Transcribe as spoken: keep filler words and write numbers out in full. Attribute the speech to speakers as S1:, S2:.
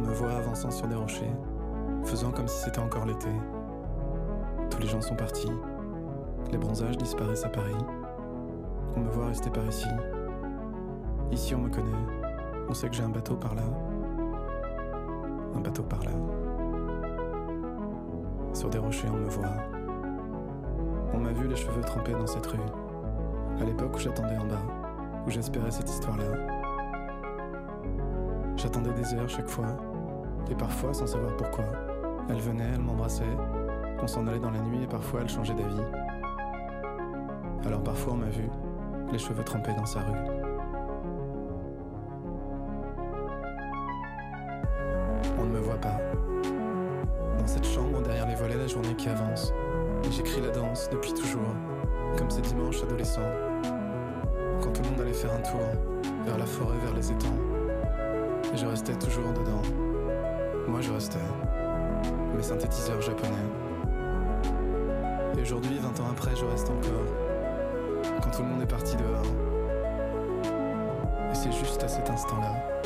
S1: me voit avançant sur des rochers, faisant comme si c'était encore l'été. Tous les gens sont partis, les bronzages disparaissent à Paris. On me voit rester par ici. Ici on me connaît, on sait que j'ai un bateau par là. Un bateau par là. Sur des rochers on me voit. On m'a vu les cheveux trempés dans cette rue, à l'époque où j'attendais en bas, où j'espérais cette histoire-là. J'attendais des heures chaque fois, et parfois sans savoir pourquoi. Elle venait, elle m'embrassait, on s'en allait dans la nuit et parfois elle changeait d'avis. Alors parfois on m'a vu, les cheveux trempés dans sa rue. On ne me voit pas. Dans cette chambre, derrière les volets, la journée qui avance. Et j'écris la danse depuis toujours, comme ces dimanches adolescents, quand tout le monde allait faire un tour, vers la forêt, vers les étangs. Et je restais toujours dedans. Moi je restais, mes synthétiseurs japonais. Et aujourd'hui, vingt ans après, je reste encore, quand tout le monde est parti dehors. Et c'est juste à cet instant-là